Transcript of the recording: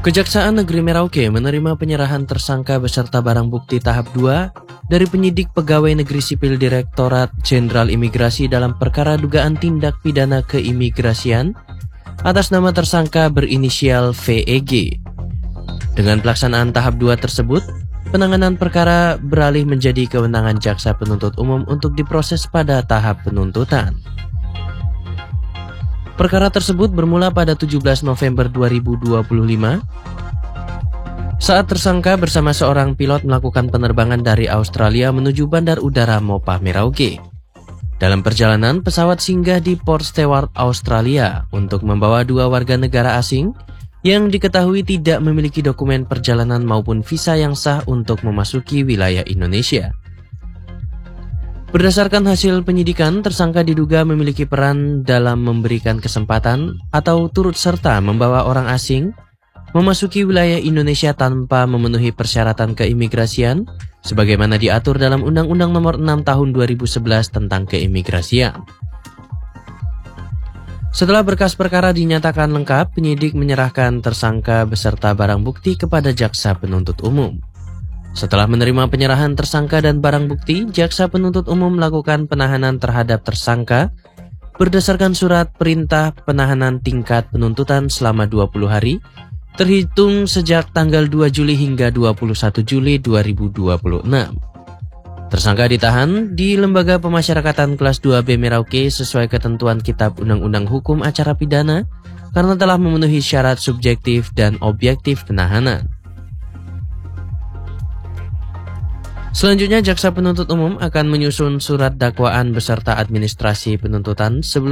Kejaksaan Negeri Merauke menerima penyerahan tersangka beserta barang bukti tahap 2 dari penyidik pegawai negeri sipil Direktorat Jenderal Imigrasi dalam perkara dugaan tindak pidana keimigrasian atas nama tersangka berinisial VEG. Dengan pelaksanaan tahap 2 tersebut, penanganan perkara beralih menjadi kewenangan jaksa penuntut umum untuk diproses pada tahap penuntutan. Perkara tersebut bermula pada 17 November 2025 saat tersangka bersama seorang pilot melakukan penerbangan dari Australia menuju Bandar Udara Mopah Merauke. Dalam perjalanan, pesawat singgah di Port Stewart, Australia untuk membawa 2 warga negara asing yang diketahui tidak memiliki dokumen perjalanan maupun visa yang sah untuk memasuki wilayah Indonesia. Berdasarkan hasil penyidikan, tersangka diduga memiliki peran dalam memberikan kesempatan atau turut serta membawa orang asing memasuki wilayah Indonesia tanpa memenuhi persyaratan keimigrasian sebagaimana diatur dalam Undang-Undang Nomor 6 Tahun 2011 tentang keimigrasian. Setelah berkas perkara dinyatakan lengkap, penyidik menyerahkan tersangka beserta barang bukti kepada jaksa penuntut umum. Setelah menerima penyerahan tersangka dan barang bukti, jaksa penuntut umum melakukan penahanan terhadap tersangka berdasarkan surat perintah penahanan tingkat penuntutan selama 20 hari, terhitung sejak tanggal 2 Juli hingga 21 Juli 2026. Tersangka ditahan di Lembaga Pemasyarakatan Kelas 2B Merauke sesuai ketentuan Kitab Undang-Undang Hukum Acara Pidana karena telah memenuhi syarat subjektif dan objektif penahanan. Selanjutnya, jaksa penuntut umum akan menyusun surat dakwaan beserta administrasi penuntutan sebelum